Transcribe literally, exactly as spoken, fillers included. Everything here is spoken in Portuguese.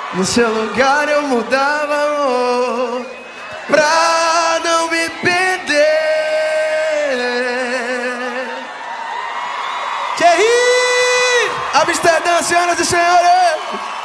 No seu lugar eu mudava, amor, pra não me perder. Thierry! Amsterdã, senhoras e senhores!